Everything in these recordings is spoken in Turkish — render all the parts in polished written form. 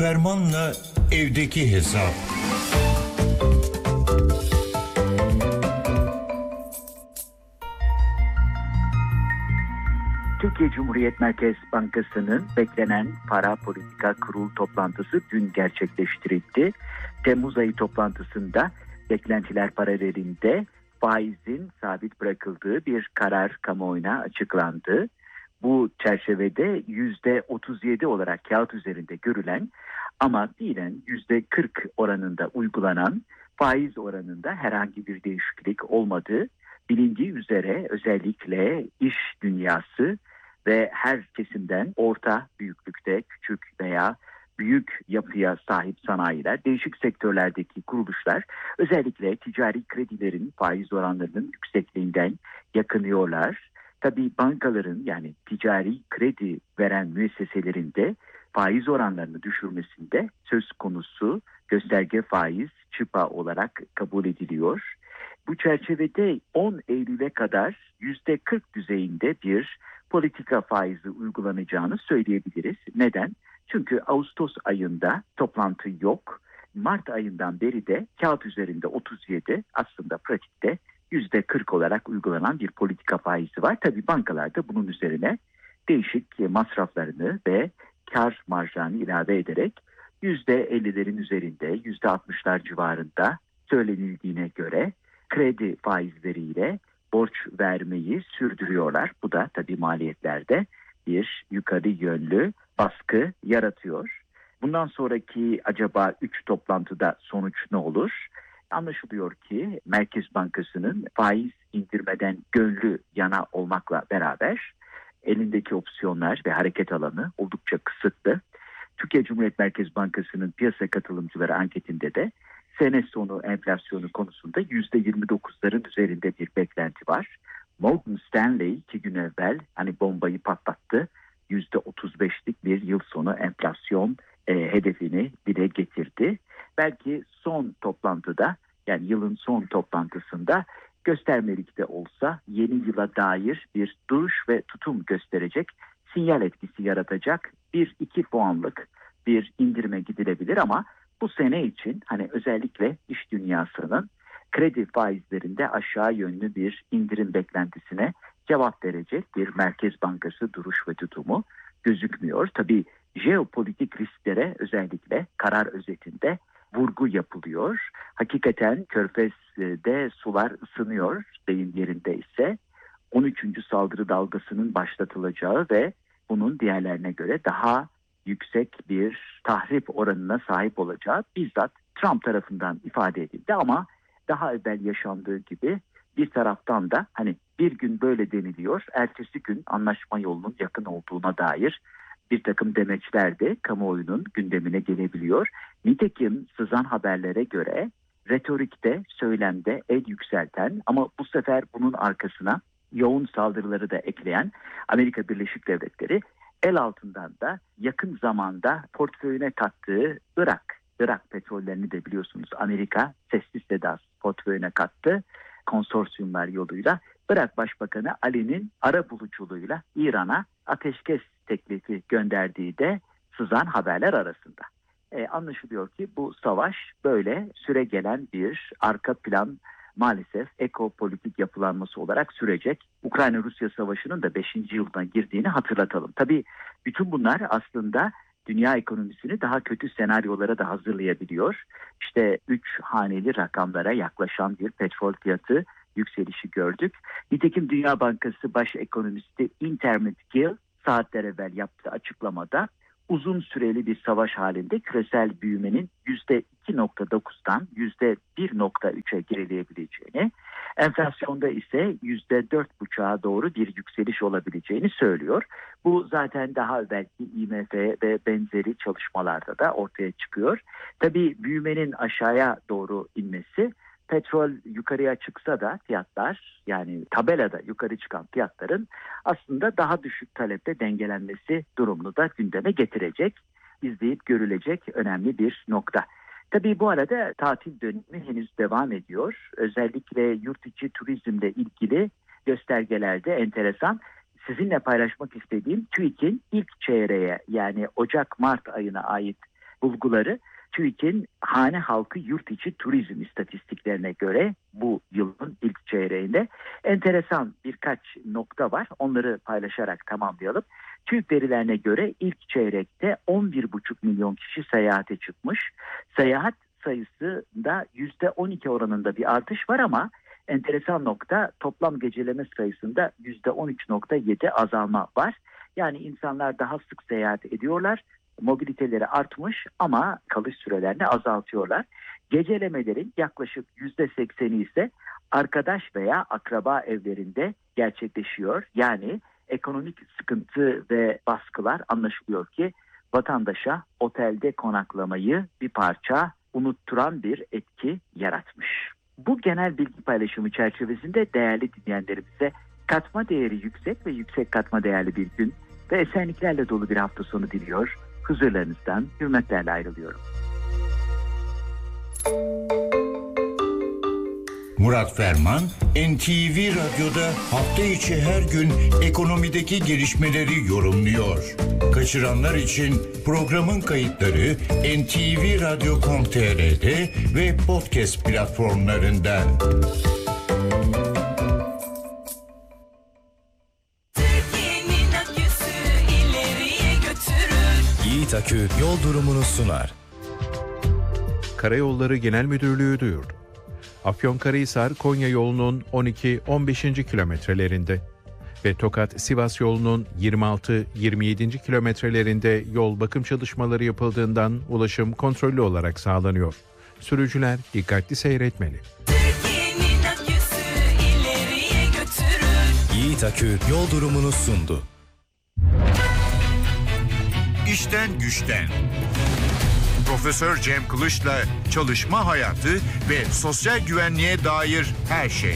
Fermanla evdeki hesap. Türkiye Cumhuriyet Merkez Bankası'nın beklenen para politika kurul toplantısı dün gerçekleştirildi. Temmuz ayı toplantısında beklentiler paralelinde faizin sabit bırakıldığı bir karar kamuoyuna açıklandı. Bu çerçevede %37 olarak kağıt üzerinde görülen ama fiilen %40 oranında uygulanan faiz oranında herhangi bir değişiklik olmadığı bilindiği üzere özellikle iş dünyası ve her kesimden orta büyüklükte küçük veya büyük yapıya sahip sanayiler, değişik sektörlerdeki kuruluşlar özellikle ticari kredilerin faiz oranlarının yüksekliğinden yakınıyorlar. Tabii bankaların yani ticari kredi veren müesseselerin de faiz oranlarını düşürmesinde söz konusu gösterge faiz çıpa olarak kabul ediliyor. Bu çerçevede 10 Eylül'e kadar %40 düzeyinde bir politika faizi uygulanacağını söyleyebiliriz. Neden? Çünkü Ağustos ayında toplantı yok. Mart ayından beri de kağıt üzerinde 37 aslında pratikte %40 olarak uygulanan bir politika faizi var. Tabii bankalar da bunun üzerine değişik masraflarını ve kar marjlarını ilave ederek %50'lerin üzerinde %60'lar civarında söylenildiğine göre kredi faizleriyle borç vermeyi sürdürüyorlar. Bu da tabii maliyetlerde bir yukarı yönlü baskı yaratıyor. Bundan sonraki acaba 3 toplantıda sonuç ne olur? Anlaşılıyor ki Merkez Bankası'nın faiz indirmeden gönlü yana olmakla beraber elindeki opsiyonlar ve hareket alanı oldukça kısıtlı. Türkiye Cumhuriyet Merkez Bankası'nın piyasa katılımcıları anketinde de sene sonu enflasyonu konusunda %29'ların üzerinde bir beklenti var. Morgan Stanley 2 gün evvel hani bombayı patlattı. %35'lik bir yıl sonu enflasyon hedefini dile getirdi. Belki son toplantıda yani yılın son toplantısında göstermelik de olsa yeni yıla dair bir duruş ve tutum gösterecek sinyal etkisi yaratacak 1-2 puanlık bir indirime gidilebilir ama bu sene için hani özellikle iş dünyasının kredi faizlerinde aşağı yönlü bir indirim beklentisine cevap verecek bir Merkez Bankası duruş ve tutumu gözükmüyor. Tabii jeopolitik risklere özellikle karar özetinde vurgu yapılıyor. Hakikaten Körfez'de sular ısınıyor, deyim yerinde ise 13. saldırı dalgasının başlatılacağı ve bunun diğerlerine göre daha yüksek bir tahrip oranına sahip olacağı bizzat Trump tarafından ifade edildi ama daha evvel yaşandığı gibi bir taraftan da hani bir gün böyle deniliyor, ertesi gün anlaşma yolunun yakın olduğuna dair bir takım demeçler de kamuoyunun gündemine gelebiliyor. Nitekim sızan haberlere göre retorikte, söylemde el yükselten ama bu sefer bunun arkasına yoğun saldırıları da ekleyen Amerika Birleşik Devletleri el altından da yakın zamanda portföyüne kattığı Irak petrollerini de biliyorsunuz Amerika sessiz sedasız portföyüne kattı. Konsorsiyumlar yoluyla Irak Başbakanı Ali'nin arabuluculuğuyla İran'a ateşkes teklifi gönderdiği de sızan haberler arasında. Anlaşılıyor ki bu savaş böyle süregelen bir arka plan maalesef ekopolitik yapılanması olarak sürecek. Ukrayna-Rusya Savaşı'nın da 5. yılına girdiğini hatırlatalım. Tabii bütün bunlar aslında dünya ekonomisini daha kötü senaryolara da hazırlayabiliyor. İşte 3 haneli rakamlara yaklaşan bir petrol fiyatı yükselişi gördük. Nitekim Dünya Bankası Baş Ekonomisti Intermit Gill saatler evvel yaptığı açıklamada uzun süreli bir savaş halinde küresel büyümenin %2.9'dan %1.3'e gerileyebileceğini, enflasyonda ise %4.5'a doğru bir yükseliş olabileceğini söylüyor. Bu zaten daha evvelki IMF ve benzeri çalışmalarda da ortaya çıkıyor. Tabii büyümenin aşağıya doğru inmesi, petrol yukarıya çıksa da fiyatlar yani tabelada yukarı çıkan fiyatların aslında daha düşük talepte dengelenmesi durumunu da gündeme getirecek, izleyip görülecek önemli bir nokta. Tabii bu arada tatil dönemi henüz devam ediyor. Özellikle yurt içi turizmle ilgili göstergelerde enteresan. Sizinle paylaşmak istediğim TÜİK'in ilk çeyreğe yani Ocak-Mart ayına ait bulguları TÜİK'in hane halkı yurt içi turizm istatistiklerine göre bu yılın ilk çeyreğinde enteresan birkaç nokta var. Onları paylaşarak tamamlayalım. TÜİK verilerine göre ilk çeyrekte 11,5 milyon kişi seyahate çıkmış. Seyahat sayısında %12 oranında bir artış var ama enteresan nokta toplam geceleme sayısında %13,7 azalma var. Yani insanlar daha sık seyahat ediyorlar. Mobiliteleri artmış ama kalış sürelerini azaltıyorlar. Gecelemelerin yaklaşık %80'i ise arkadaş veya akraba evlerinde gerçekleşiyor. Yani ekonomik sıkıntı ve baskılar anlaşılıyor ki vatandaşa otelde konaklamayı bir parça unutturan bir etki yaratmış. Bu genel bilgi paylaşımı çerçevesinde değerli dinleyenlerimize katma değeri yüksek ve yüksek katma değerli bir gün ve esenliklerle dolu bir hafta sonu diliyor. Huzurlarınızdan hürmetlerle ayrılıyorum. Murat Ferman, NTV Radyo'da hafta içi her gün ekonomideki gelişmeleri yorumluyor. Kaçıranlar için programın kayıtları ntvradio.com.tr'de ve podcast platformlarında. Yiğit Akü yol durumunu sunar. Karayolları Genel Müdürlüğü duyurdu. Afyonkarahisar-Konya yolunun 12-15. kilometrelerinde ve Tokat-Sivas yolunun 26-27. kilometrelerinde yol bakım çalışmaları yapıldığından ulaşım kontrollü olarak sağlanıyor. Sürücüler dikkatli seyretmeli. Yiğit Akü yol durumunu sundu. İşten güçten. Profesör Cem Kılıç'la çalışma hayatı ve sosyal güvenliğe dair her şey.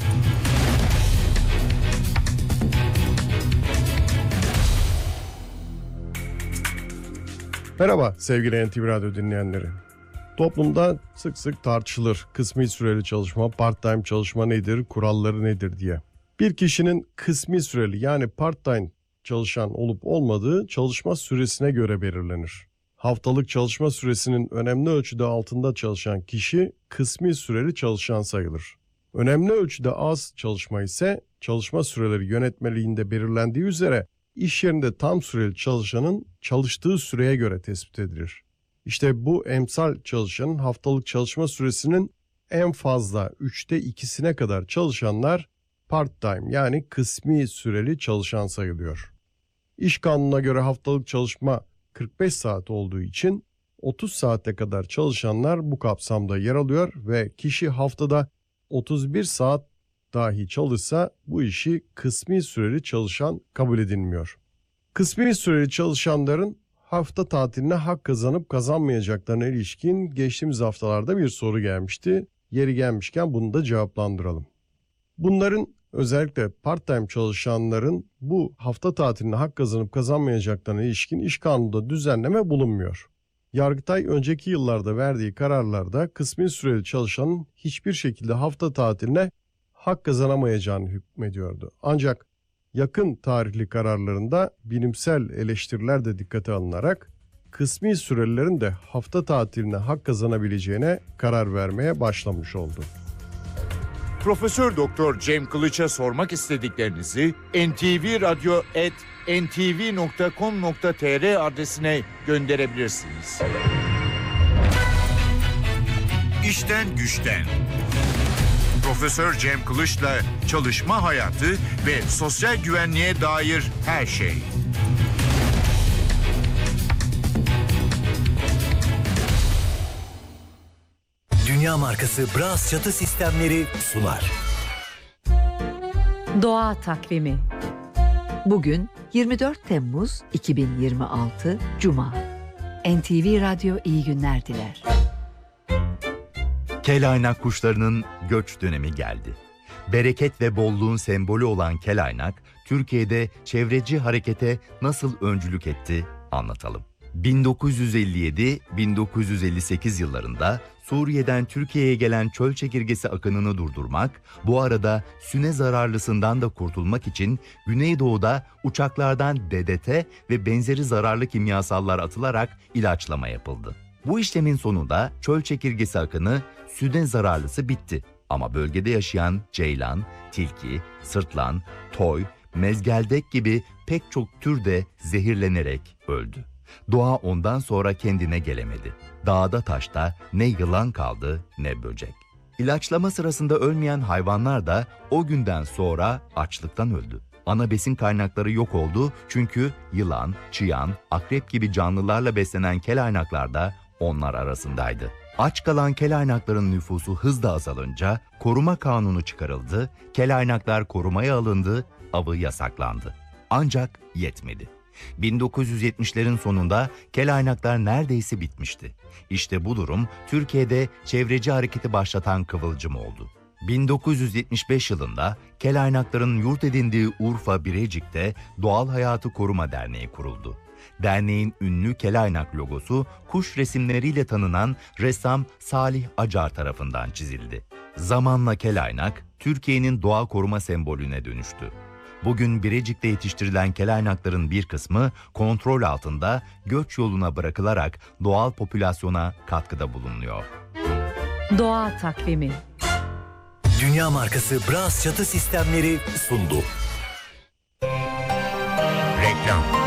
Merhaba sevgili NTV Radyo dinleyenleri. Toplumda sık sık tartışılır kısmi süreli çalışma, part-time çalışma nedir, kuralları nedir diye. Bir kişinin kısmi süreli yani part-time çalışan olup olmadığı çalışma süresine göre belirlenir. Haftalık çalışma süresinin önemli ölçüde altında çalışan kişi kısmi süreli çalışan sayılır. Önemli ölçüde az çalışma ise çalışma süreleri yönetmeliğinde belirlendiği üzere iş yerinde tam süreli çalışanın çalıştığı süreye göre tespit edilir. İşte bu emsal çalışanın haftalık çalışma süresinin en fazla 3'te 2'sine kadar çalışanlar part-time yani kısmi süreli çalışan sayılıyor. İş kanununa göre haftalık çalışma 45 saat olduğu için 30 saate kadar çalışanlar bu kapsamda yer alıyor ve kişi haftada 31 saat dahi çalışsa bu işi kısmi süreli çalışan kabul edilmiyor. Kısmi süreli çalışanların hafta tatiline hak kazanıp kazanmayacaklarına ilişkin geçtiğimiz haftalarda bir soru gelmişti. Yeri gelmişken bunu da cevaplandıralım. Bunların özellikle part-time çalışanların bu hafta tatiline hak kazanıp kazanmayacaklarına ilişkin iş kanununda düzenleme bulunmuyor. Yargıtay önceki yıllarda verdiği kararlarda kısmi süreli çalışanın hiçbir şekilde hafta tatiline hak kazanamayacağını hükmediyordu. Ancak yakın tarihli kararlarında bilimsel eleştiriler de dikkate alınarak kısmi sürelilerin de hafta tatiline hak kazanabileceğine karar vermeye başlamış oldu. Profesör Doktor Cem Kılıç'a sormak istediklerinizi ntvradio@ntv.com.tr adresine gönderebilirsiniz. İşten güçten. Profesör Cem Kılıç'la çalışma hayatı ve sosyal güvenliğe dair her şey. Dünya markası Bras çatı sistemleri sunar. Doğa takvimi. Bugün 24 Temmuz 2026 Cuma. NTV Radyo iyi günler diler. Kelaynak kuşlarının göç dönemi geldi. Bereket ve bolluğun sembolü olan kelaynak, Türkiye'de çevreci harekete nasıl öncülük etti anlatalım. 1957-1958 yıllarında Suriye'den Türkiye'ye gelen çöl çekirgesi akınını durdurmak, bu arada süne zararlısından da kurtulmak için Güneydoğu'da uçaklardan DDT ve benzeri zararlı kimyasallar atılarak ilaçlama yapıldı. Bu işlemin sonunda çöl çekirgesi akını süne zararlısı bitti. Ama bölgede yaşayan ceylan, tilki, sırtlan, toy, mezgeldek gibi pek çok tür de zehirlenerek öldü. Doğa ondan sonra kendine gelemedi. Dağda taşta ne yılan kaldı ne böcek. İlaçlama sırasında ölmeyen hayvanlar da o günden sonra açlıktan öldü. Ana besin kaynakları yok oldu çünkü yılan, çıyan, akrep gibi canlılarla beslenen kelaynaklar da onlar arasındaydı. Aç kalan kelaynakların nüfusu hızla azalınca koruma kanunu çıkarıldı, kelaynaklar korumaya alındı, avı yasaklandı. Ancak yetmedi. 1970'lerin sonunda kelaynaklar neredeyse bitmişti. İşte bu durum Türkiye'de çevreci hareketi başlatan kıvılcım oldu. 1975 yılında kelaynakların yurt edindiği Urfa Birecik'te Doğal Hayatı Koruma Derneği kuruldu. Derneğin ünlü kelaynak logosu kuş resimleriyle tanınan ressam Salih Acar tarafından çizildi. Zamanla kelaynak Türkiye'nin doğa koruma sembolüne dönüştü. Bugün Birecik'te yetiştirilen kelaynakların bir kısmı kontrol altında göç yoluna bırakılarak doğal popülasyona katkıda bulunuyor. Doğa takvimi. Dünya markası Bras çatı sistemleri sundu. Reklam.